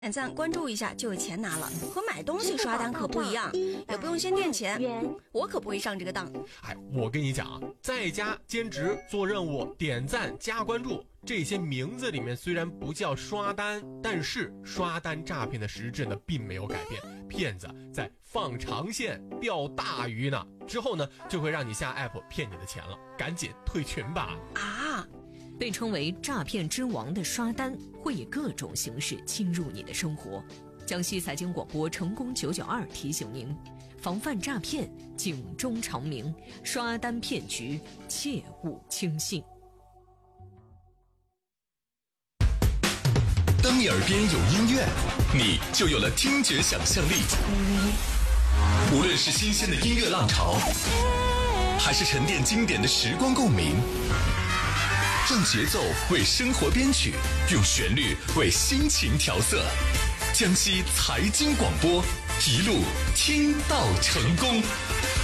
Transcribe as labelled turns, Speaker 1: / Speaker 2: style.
Speaker 1: 点赞关注一下就有钱拿了，和买东西刷单可不一样，也不用先垫钱，我可不会上这个当。
Speaker 2: 我跟你讲啊，在家兼职做任务点赞加关注，这些名字里面虽然不叫刷单，但是刷单诈骗的实质呢并没有改变，骗子在放长线钓大鱼呢，之后呢就会让你下 app 骗你的钱了，赶紧退群吧。
Speaker 3: 被称为诈骗之王的刷单会以各种形式侵入你的生活。江西财经广播成功992提醒您，防范诈骗，警钟长鸣，刷单骗局切勿轻信。
Speaker 4: 当你耳边有音乐，你就有了听觉想象力。无论是新鲜的音乐浪潮，还是沉淀经典的时光共鸣，让节奏为生活编曲，用旋律为心情调色。江西财经广播，一路听到成功。